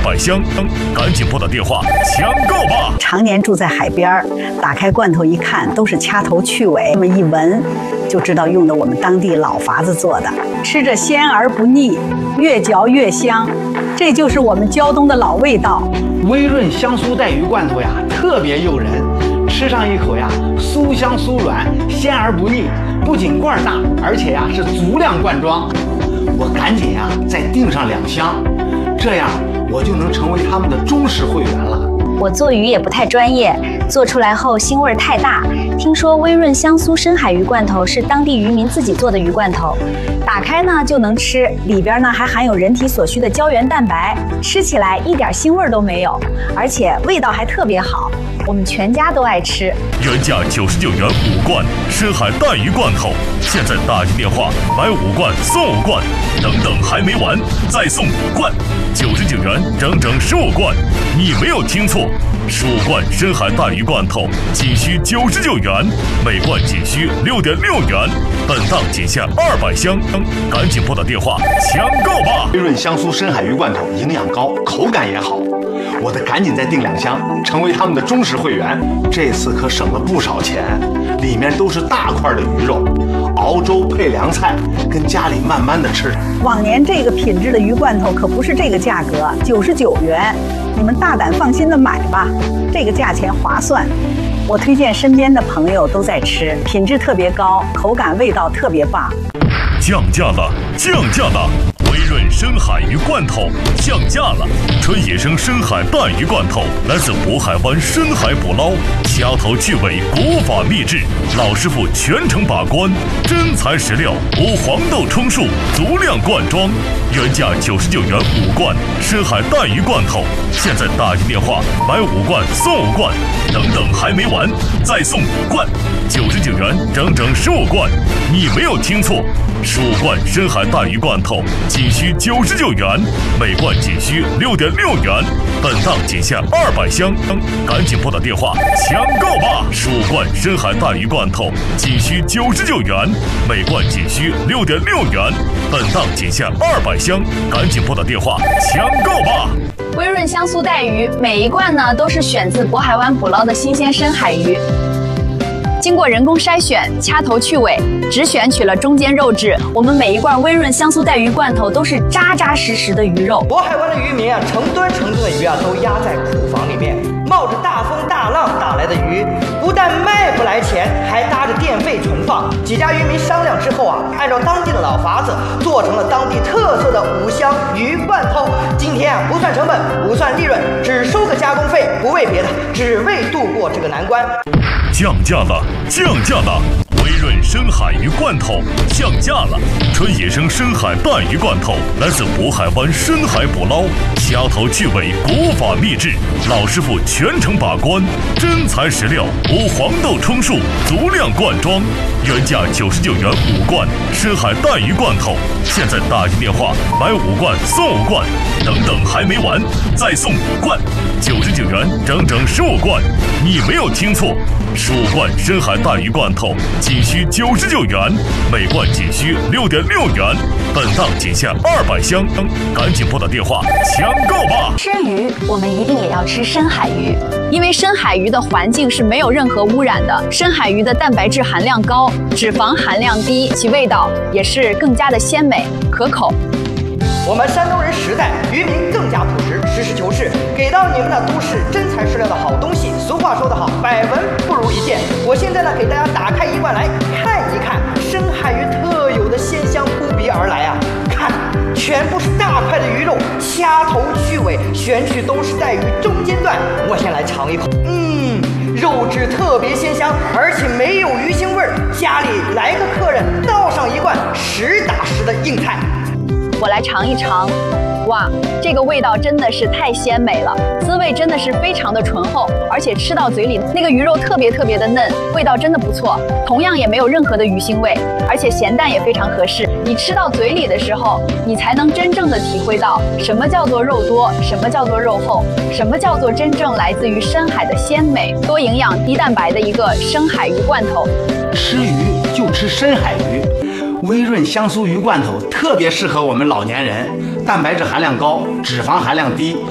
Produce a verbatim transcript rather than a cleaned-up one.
百箱，赶紧拨打电话抢购吧！ 常年住在海边，打开罐头一看，都是掐头去尾，那么一闻就知道用的我们当地老法子做的，吃着鲜而不腻，越嚼越香，这就是我们胶东的老味道。 微润香酥带鱼罐头呀，特别诱人，吃上一口呀，酥香酥软，鲜而不腻，不仅罐大，而且呀是足量罐装。我赶紧呀再订上两箱，这样我就能成为他们的忠实会员了。 我做鱼也不太专业，做出来后腥味太大。听说微润香酥深海鱼罐头是当地渔民自己做的鱼罐头，打开呢就能吃，里边呢还含有人体所需的胶原蛋白，吃起来一点腥味都没有，而且味道还特别好，我们全家都爱吃。 原价九十九元五罐深海带鱼罐头，现在打进电话买五罐送五罐，等等还没完，再送五罐，九十九元整整十五罐，你没有听错，十五罐深海带鱼罐头仅需九十九元，每罐仅需六点六元，本档仅限二百箱，赶紧拨打电话抢购吧！ 微润香酥深海鱼罐头营养高，口感也好，我得赶紧再订两箱，成为他们的忠实会员。这次可省了不少钱，里面都是大块的鱼肉，熬粥配凉菜，跟家里慢慢的吃。 往年这个品质的鱼罐头可不是这个价格，九十九元，你们大胆放心的买吧，这个价钱划算。我推荐身边的朋友都在吃，品质特别高，口感味道特别棒。 降价了，降价了！微润深海鱼罐头降价了，纯野生深海带鱼罐头来自渤海湾深海捕捞，掐头去尾，古法秘制，老师傅全程把关，真材实料，无黄豆充数，足量罐装，原价九十九元五罐深海带鱼罐头，现在打进电话买五罐送五罐，等等还没完，再送五罐，九十九元整整十五罐，你没有听错，十五罐深海带鱼罐头仅需九十九元，每罐仅需六点六元，本档仅限二百箱，赶紧拨打电话抢购吧！十五罐深海带鱼罐头仅需九十九元，每罐仅需六点六元，本档仅限二百箱，赶紧拨打电话抢购吧！ 微润香酥带鱼每一罐呢都是选自渤海湾捕捞的新鲜深海鱼，经过人工筛选，掐头去尾，只选取了中间肉质。我们每一罐微润香酥带鱼罐头都是扎扎实实的鱼肉。 渤海湾的渔民啊，成吨成吨的鱼啊，都压在库房里面，冒着大风大浪打来的鱼，不但卖不来钱，还搭着电费存放。几家渔民商量之后啊，按照当地的老法子，做成了当地特色的五香鱼罐头。今天啊，不算成本，不算利润，只收个加工费，不为别的，只为度过这个难关。 降价了，降价了！微润深海鱼罐头降价了，纯野生深海带鱼罐头来自渤海湾深海捕捞，掐头去尾，古法秘制，老师傅全程把关，真材实料，无黄豆充数，足量罐装，原价九十九元五罐深海带鱼罐头，现在打进电话买五罐送五罐，等等还没完，再送五罐，九十九元整整十五罐，你没有听错，十五罐深海带鱼罐头仅需九十九元，每罐仅需六点六元，本档仅限二百箱，赶紧拨打电话抢购吧！ 吃鱼，我们一定也要吃深海鱼，因为深海鱼的环境是没有任何污染的，深海鱼的蛋白质含量高，脂肪含量低，其味道也是更加的鲜美可口。 我们山东人时代，渔民更加朴实，实事求是，给到你们的都是真材实料的好东西。俗话说得好，百闻不如一见。我现在呢，给大家打开一罐来看一看深海鱼特有的鲜香扑鼻而来啊！看，全部是大块的鱼肉，掐头去尾，选取都是带鱼中间段。我先来尝一口，嗯，肉质特别鲜香，而且没有鱼腥味儿。家里来个客人，倒上一罐实打实的硬菜。 我来尝一尝，哇，这个味道真的是太鲜美了，滋味真的是非常的醇厚，而且吃到嘴里那个鱼肉特别特别的嫩，味道真的不错，同样也没有任何的鱼腥味，而且咸淡也非常合适。你吃到嘴里的时候，你才能真正的体会到什么叫做肉多，什么叫做肉厚，什么叫做真正来自于深海的鲜美、多营养、低蛋白的一个深海鱼罐头。 吃鱼就吃深海鱼。微润香酥鱼罐头特别适合我们老年人，蛋白质含量高，脂肪含量低，